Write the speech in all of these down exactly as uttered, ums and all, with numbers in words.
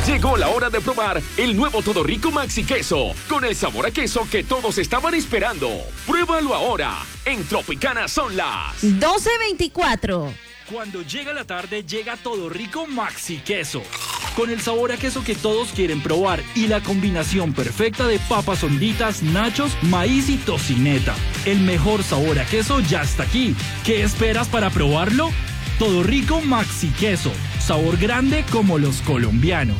Llegó la hora de probar el nuevo Todo Rico Maxi Queso, con el sabor a queso que todos estaban esperando. Pruébalo ahora. En Tropicana son las doce veinticuatro. Cuando llega la tarde, llega Todo Rico Maxi Queso, con el sabor a queso que todos quieren probar y la combinación perfecta de papas honditas, nachos, maíz y tocineta. El mejor sabor a queso ya está aquí. ¿Qué esperas para probarlo? Todo Rico Maxi Queso, sabor grande como los colombianos.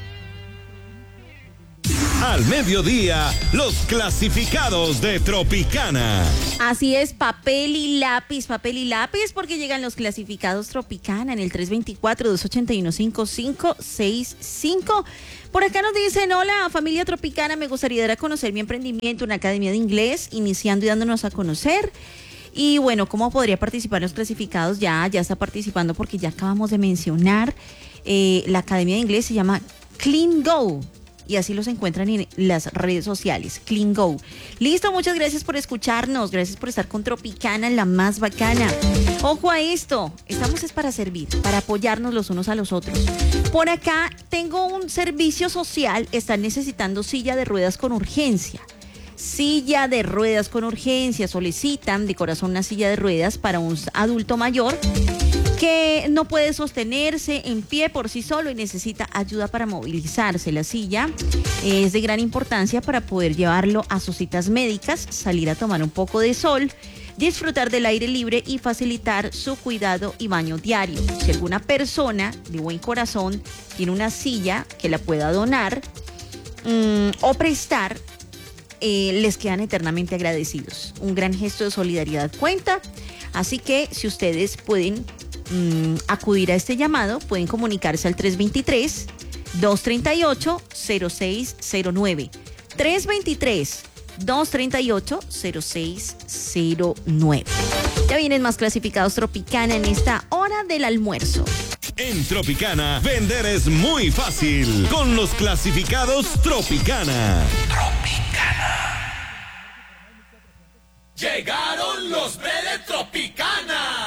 Al mediodía, los clasificados de Tropicana. Así es, papel y lápiz, papel y lápiz, porque llegan los clasificados Tropicana en el tres dos cuatro, dos ocho uno, cinco cinco seis cinco. Por acá nos dicen: hola familia Tropicana, me gustaría dar a conocer mi emprendimiento, una academia de inglés, iniciando y dándonos a conocer. Y bueno, ¿cómo podría participar en los clasificados? Ya, ya está participando, porque ya acabamos de mencionar. Eh, la academia de inglés se llama Clean Go. Y así los encuentran en las redes sociales, Clean Go. Listo, muchas gracias por escucharnos, gracias por estar con Tropicana, la más bacana. Ojo a esto, estamos es para servir, para apoyarnos los unos a los otros. Por acá tengo un servicio social, están necesitando silla de ruedas con urgencia. Silla de ruedas con urgencia, solicitan de corazón una silla de ruedas para un adulto mayor que no puede sostenerse en pie por sí solo y necesita ayuda para movilizarse. La silla es de gran importancia para poder llevarlo a sus citas médicas, salir a tomar un poco de sol, disfrutar del aire libre y facilitar su cuidado y baño diario. Si alguna persona de buen corazón tiene una silla que la pueda donar mmm, o prestar, eh, les quedan eternamente agradecidos. Un gran gesto de solidaridad cuenta, así que si ustedes pueden Mm, acudir a este llamado, pueden comunicarse al tres dos tres, dos tres ocho, cero seis cero nueve. tres dos tres, dos tres ocho, cero seis cero nueve. Ya vienen más clasificados Tropicana en esta hora del almuerzo. En Tropicana, vender es muy fácil con los clasificados Tropicana. Tropicana. Llegaron los de Tropicana.